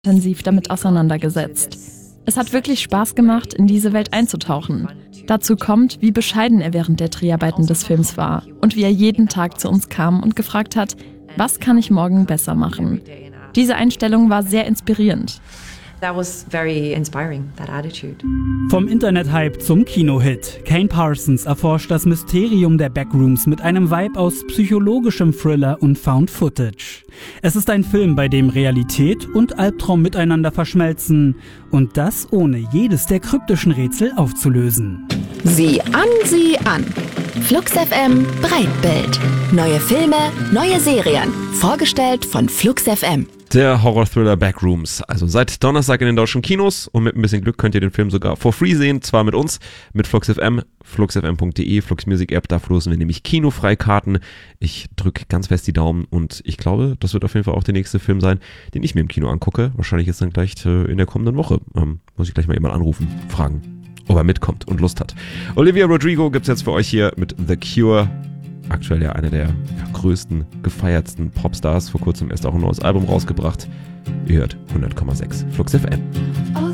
intensiv damit auseinandergesetzt. Es hat wirklich Spaß gemacht, in diese Welt einzutauchen. Dazu kommt, wie bescheiden er während der Dreharbeiten des Films war und wie er jeden Tag zu uns kam und gefragt hat, was kann ich morgen besser machen? Diese Einstellung war sehr inspirierend. That was very inspiring, that attitude. Vom Internet-Hype zum Kino-Hit. Kane Parsons erforscht das Mysterium der Backrooms mit einem Vibe aus psychologischem Thriller und Found Footage. Es ist ein Film, bei dem Realität und Albtraum miteinander verschmelzen. Und das ohne jedes der kryptischen Rätsel aufzulösen. Sieh an. Flux FM Breitbild. Neue Filme, neue Serien. Vorgestellt von Flux FM. Der Horror-Thriller Backrooms. Also seit Donnerstag in den deutschen Kinos und mit ein bisschen Glück könnt ihr den Film sogar for free sehen. Zwar mit uns, mit Flux FM, fluxfm.de, Flux Music App. Da verlosen wir nämlich kinofreikarten. Ich drücke ganz fest die Daumen und ich glaube, das wird auf jeden Fall auch der nächste Film sein, den ich mir im Kino angucke. Wahrscheinlich ist dann gleich in der kommenden Woche. Muss ich gleich mal jemanden anrufen, fragen, ob er mitkommt und Lust hat. Olivia Rodrigo gibt's jetzt für euch hier mit The Cure. Aktuell ja einer der größten, gefeiertsten Popstars. Vor kurzem erst auch ein neues Album rausgebracht. Ihr hört 100,6 Flux FM.